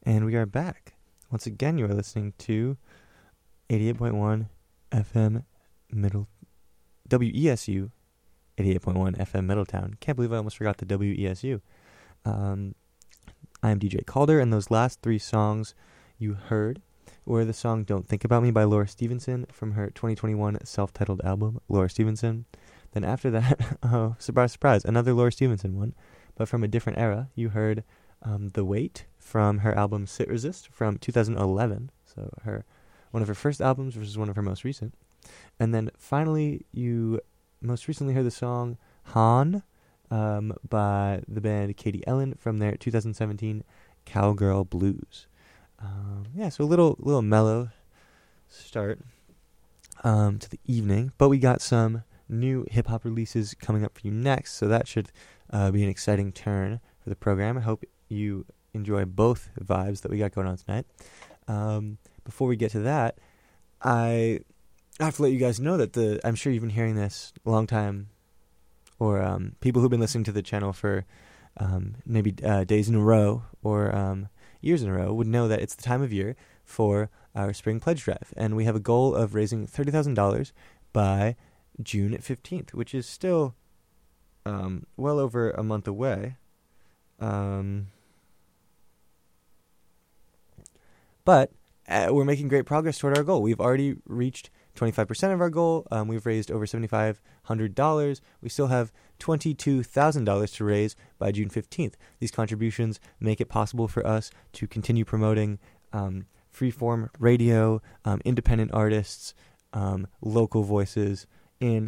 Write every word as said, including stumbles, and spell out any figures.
And we are back. Once again, you are listening to eighty-eight point one F M Middle... W E S U, eighty-eight point one F M Middletown. Can't believe I almost forgot the W E S U. Um, I am D J Calder, and those last three songs you heard were the song Don't Think About Me by Laura Stevenson from her twenty twenty-one self-titled album, Laura Stevenson. Then after that, oh, surprise, surprise, another Laura Stevenson one, but from a different era. You heard um, The Wait from her album Sit Resist from two thousand eleven, so her one of her first albums versus one of her most recent. And then finally, you most recently heard the song Han um, by the band Katie Ellen from their two thousand seventeen Cowgirl Blues. Um, yeah, so a little little mellow start um, to the evening, but we got some new hip-hop releases coming up for you next, so that should uh, be an exciting turn for the program. I hope you enjoy both vibes that we got going on tonight. Um, before we get to that, I... I have to let you guys know that the I'm sure you've been hearing this a long time, or um, people who've been listening to the channel for um, maybe uh, days in a row or um, years in a row would know that it's the time of year for our spring pledge drive, and we have a goal of raising thirty thousand dollars by June fifteenth, which is still um, well over a month away. Um, but uh, we're making great progress toward our goal. We've already reached twenty-five percent of our goal. Um, we've raised over seven thousand five hundred dollars. We still have twenty-two thousand dollars to raise by June fifteenth. These contributions make it possible for us to continue promoting um, freeform radio, um, independent artists, um, local voices in